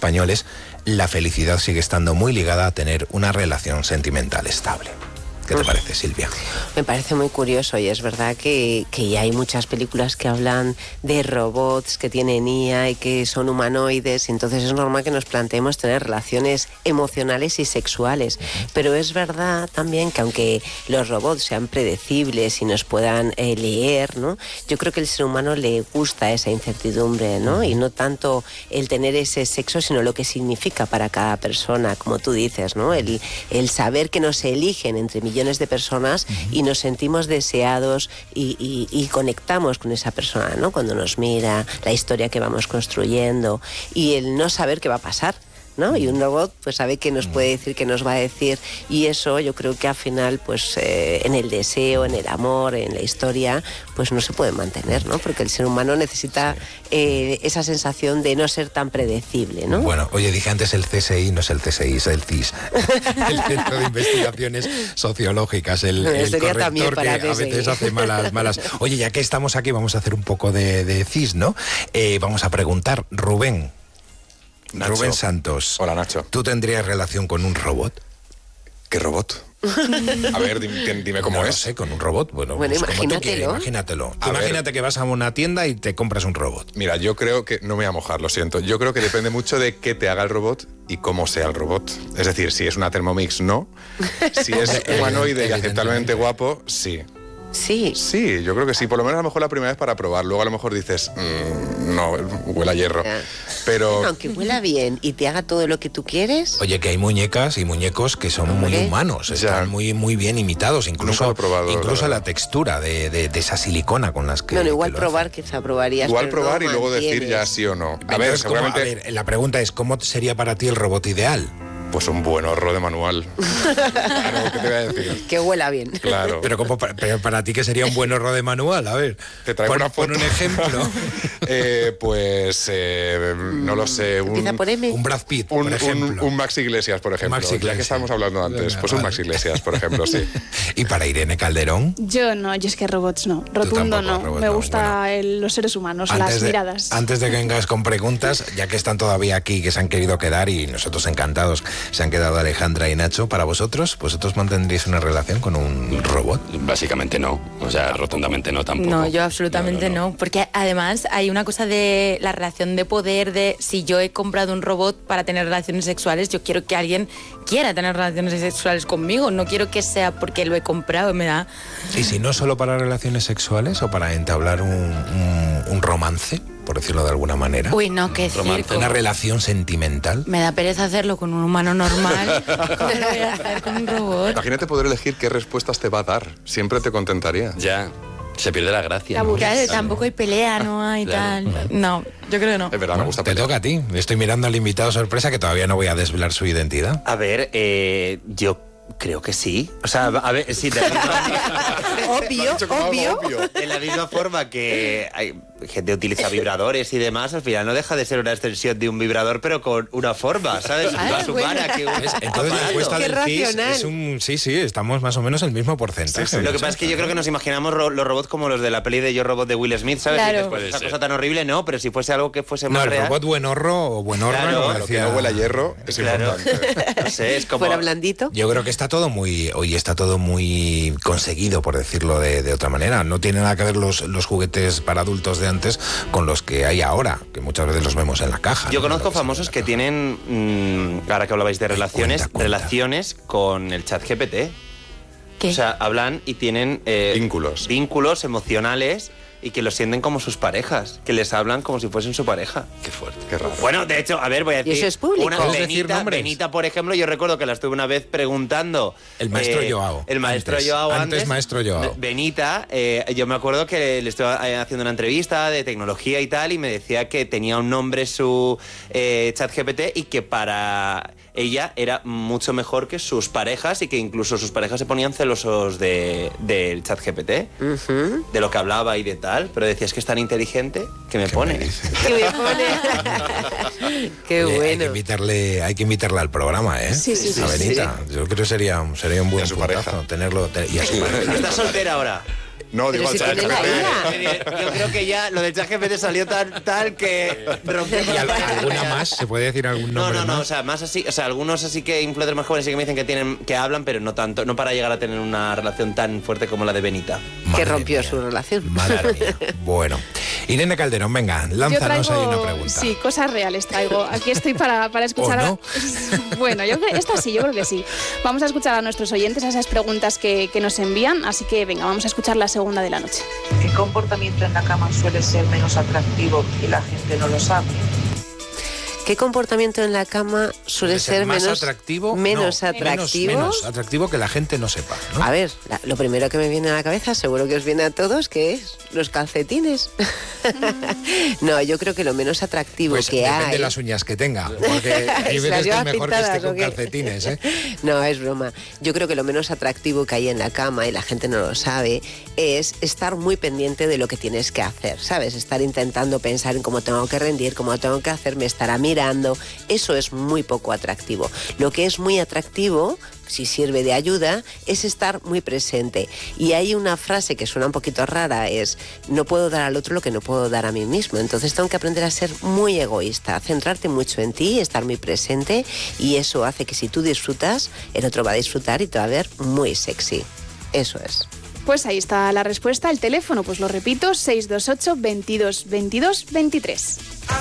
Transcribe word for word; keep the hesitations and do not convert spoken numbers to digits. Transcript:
españoles, la felicidad sigue estando muy ligada a tener una relación sentimental estable. ¿Qué te parece, Silvia? Me parece muy curioso y es verdad que, que ya hay muchas películas que hablan de robots que tienen I A y que son humanoides, y entonces es normal que nos planteemos tener relaciones emocionales y sexuales. Uh-huh. Pero es verdad también que aunque los robots sean predecibles y nos puedan eh, leer, ¿no? Yo creo que al ser humano le gusta esa incertidumbre, ¿no? Uh-huh. Y no tanto el tener ese sexo, sino lo que significa para cada persona, como tú dices, ¿no? El, el saber que nos eligen entre millones de personas uh-huh. y nos sentimos deseados y, y, y conectamos con esa persona, ¿no? Cuando nos mira, la historia que vamos construyendo y el no saber qué va a pasar, ¿no? Y un robot pues sabe que nos puede decir, que nos va a decir, y eso yo creo que al final pues eh, en el deseo, en el amor, en la historia pues no se puede mantener, ¿no? Porque el ser humano necesita eh, esa sensación de no ser tan predecible, ¿no? Bueno, oye, dije antes el C S I, no es el C S I, es el C I S, el Centro de Investigaciones Sociológicas, el, el corrector que a veces hace malas, malas. Oye, ya que estamos aquí vamos a hacer un poco de, de C I S, ¿no? Eh, vamos a preguntar, Rubén. Nacho. Rubén Santos. Hola, Nacho. ¿Tú tendrías relación con un robot? ¿Qué robot? A ver, dime, dime cómo no, es. No sé, con un robot. Bueno, bueno pues imagínatelo. Como tú quieras, imagínatelo. Tú imagínate ver. que vas a una tienda y te compras un robot. Mira, yo creo que... No me voy a mojar, lo siento. Yo creo que depende mucho de qué te haga el robot y cómo sea el robot. Es decir, si es una Thermomix, no. Si es humanoide y aceptablemente guapo, sí. Sí. Sí, yo creo que sí. Por lo menos a lo mejor la primera vez para probar. Luego a lo mejor dices, mmm, no, huele a hierro. Pero... Bueno, aunque huela bien y te haga todo lo que tú quieres. Oye, que hay muñecas y muñecos que son muy ¿Eh? humanos. Están muy, muy bien imitados. Incluso, probado, incluso la textura de, de, de esa silicona con las que... No, no igual que probar, quizá probarías. Igual probar no y luego mantienes. decir ya sí o no. A ver, seguramente... a ver, la pregunta es, ¿cómo sería para ti el robot ideal? Pues un buen horro de manual. Claro, ¿qué te voy a decir? Que huela bien. Claro. Pero, como para, pero para ti, ¿qué sería un buen horro de manual? A ver, te traigo pon, una foto. Pon un ejemplo. eh, pues, eh, no lo sé. Un, Empieza por M. Un Brad Pitt, un, por ejemplo. Un, un Max Iglesias, por ejemplo. Max Iglesias. Ya que estábamos hablando antes. Venga, pues vale. un Max Iglesias, por ejemplo, sí. ¿Y para Irene Calderón? Yo no, yo es que robots no. Rotundo no. Robot, Me no. gusta bueno, el, los seres humanos, antes las de, miradas. Antes de que vengas con preguntas, ya que están todavía aquí, que se han querido quedar y nosotros encantados, se han quedado Alejandra y Nacho, para vosotros, ¿vosotros mantendríais una relación con un robot? Básicamente no, o sea, rotundamente no tampoco. No, yo absolutamente no, no, no. no, porque además hay una cosa de la relación de poder, de si yo he comprado un robot para tener relaciones sexuales, yo quiero que alguien quiera tener relaciones sexuales conmigo, no quiero que sea porque lo he comprado, me da... ¿Y si no solo para relaciones sexuales o para entablar un, un, un romance, por decirlo de alguna manera? Uy, no, qué circo. Una relación sentimental. Me da pereza hacerlo con un humano normal. ¿Cómo lo voy a hacer con un robot? Imagínate poder elegir qué respuestas te va a dar. Siempre te contentaría. Ya. Se pierde la gracia. ¿no? Claro, tampoco hay pelea, no hay claro. tal. No, yo creo que no. Es verdad, bueno, me gusta te pelear. toca a ti. Estoy mirando al invitado sorpresa que todavía no voy a desvelar su identidad. A ver, eh, yo creo que sí. O sea, a ver, sí, de la misma... obvio, obvio. obvio. De la misma forma que hay gente utiliza vibradores y demás, al final no deja de ser una extensión de un vibrador, pero con una forma, ¿sabes? Ah, más humana que un Entonces la encuesta Qué del C I S racional. es un... Sí, sí, estamos más o menos el mismo porcentaje. Sí, sí. Lo que pasa es que yo creo que nos imaginamos ro- los robots como los de la peli de Yo Robot de Will Smith, ¿sabes? Claro. Y después, esa cosa tan horrible, no, pero si fuese algo que fuese No, más el real... robot buenorro o buenorra, Claro, como Lo que decía... no huele a hierro es Claro. importante. No sé, es como... Fuera blandito. Yo creo que está todo muy, hoy está todo muy conseguido, por decirlo de, de otra manera. No tiene nada que ver los, los juguetes para adultos de antes con los que hay ahora, que muchas veces los vemos en la caja. Yo ¿no? conozco Que famosos que tienen, mmm, ahora que hablabais de relaciones, cuenta, cuenta. relaciones con el chat G P T. ¿Qué? O sea, hablan y tienen... eh, Vínculos. Vínculos emocionales y que los sienten como sus parejas, que les hablan como si fuesen su pareja. Qué fuerte. Qué raro. Bueno, de hecho, a ver, voy a decir... eso es público? Una, ¿Puedes decir Benita, nombres? Benita, por ejemplo, yo recuerdo que la estuve una vez preguntando... El maestro eh, Joao. El maestro Antes, Joao antes antes. maestro Joao. Benita, eh, yo me acuerdo que le estuve eh, haciendo una entrevista de tecnología y tal, y me decía que tenía un nombre su eh, chat G P T y que para ella era mucho mejor que sus parejas y que incluso sus parejas se ponían celosos de, del chat G P T, Uh-huh. de lo que hablaba y de tal, pero decía, es que es tan inteligente que me ¿Qué pone. me dices? Que me pone. Qué Oye, Hay que, bueno. invitarle, hay que invitarla al programa, ¿eh? Sí, sí, sí, A Benita. sí. Yo creo que sería, sería un buen Y a su puntazo pareja. tenerlo. te- y a su pareja. ¿Estás soltera ahora? No, digo al si chat G tiene P la T. I A. Yo creo que ya lo del chat G P T salió tal, tal que rompió ¿Y con al- la- alguna más? ¿Se puede decir algún No, nombre no, no, más? o sea, más así, o sea, algunos así que influencers más jóvenes sí que me dicen que tienen, que hablan, pero no tanto, no para llegar a tener una relación tan fuerte como la de Benita. Madre que rompió mía. su relación. Madre mía. Bueno. Irene Calderón, venga, Yo lánzanos traigo, ahí una pregunta. sí, cosas reales traigo. Aquí estoy para, para escuchar. ¿O no? A, bueno, yo creo, esta sí, yo creo que sí. Vamos a escuchar a nuestros oyentes a esas preguntas que, que nos envían, así que venga, vamos a escuchar la segunda de la noche. ¿Qué comportamiento en la cama suele ser menos atractivo y la gente no lo sabe? ¿Qué comportamiento en la cama suele ser más menos atractivo? menos No, atractivo? Menos, menos atractivo que la gente no sepa, ¿no? A ver, la- lo primero que me viene a la cabeza, seguro que os viene a todos, que es los calcetines. No, yo creo que lo menos atractivo Pues que depende hay... de las uñas que tenga, porque hay ¿Se las veces que lleva es mejor que esté pintadas o con qué? calcetines, ¿eh? No, es broma. Yo creo que lo menos atractivo que hay en la cama, y la gente no lo sabe, es estar muy pendiente de lo que tienes que hacer, ¿sabes? Estar intentando pensar en cómo tengo que rendir, cómo tengo que hacer, me estará mirando. Eso es muy poco atractivo. Lo que es muy atractivo, si sirve de ayuda, es estar muy presente. Y hay una frase que suena un poquito rara, es no puedo dar al otro lo que no puedo dar a mí mismo. Entonces tengo que aprender a ser muy egoísta, centrarte mucho en ti, estar muy presente, y eso hace que si tú disfrutas, el otro va a disfrutar y te va a ver muy sexy. Eso es. Pues ahí está la respuesta. El teléfono, pues lo repito, seis dos ocho, veintidós, veintidós, veintitrés.